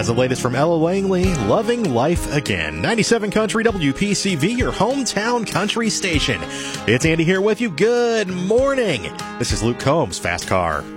Has the latest from Ella Langley, Loving Life Again. 97 Country WPCV, your hometown country station. It's Andy here with you. Good morning. This is Luke Combs, Fast Car.